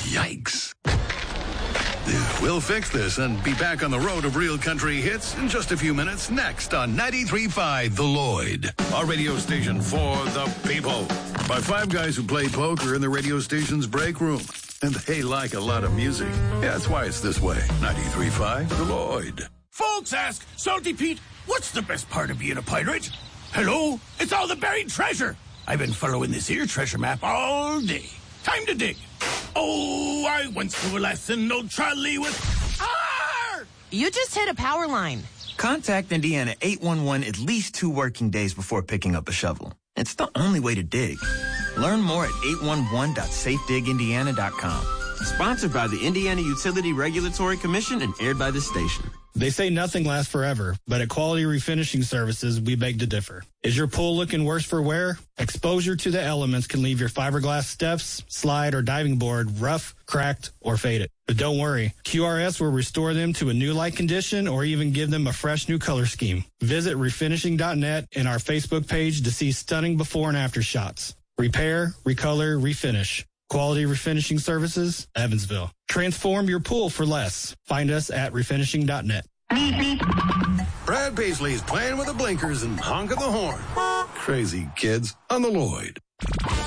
Yikes. We'll fix this and be back on the road of real country hits in just a few minutes. Next on 93.5 The Lloyd, our radio station for the people. By five guys who play poker in the radio station's break room. And they like a lot of music. Yeah, that's why it's this way. 93.5 The Lloyd. Folks ask, Salty Pete, what's the best part of being a pirate? Hello? It's all the buried treasure. I've been following this here treasure map all day. Time to dig. Oh, I once knew a lesson, old Charlie with... Arr! You just hit a power line. Contact Indiana 811 at least 2 working days before picking up a shovel. It's the only way to dig. Learn more at 811.safedigindiana.com. Sponsored by the Indiana Utility Regulatory Commission and aired by this station. They say nothing lasts forever, but at Quality Refinishing Services, we beg to differ. Is your pool looking worse for wear? Exposure to the elements can leave your fiberglass steps, slide, or diving board rough, cracked, or faded. But don't worry, QRS will restore them to a new-like condition or even give them a fresh new color scheme. Visit refinishing.net and our Facebook page to see stunning before and after shots. Repair, recolor, refinish. Quality Refinishing Services, Evansville. Transform your pool for less. Find us at refinishing.net. Brad Paisley's playing with the blinkers and honking the horn. Crazy kids on the Lloyd.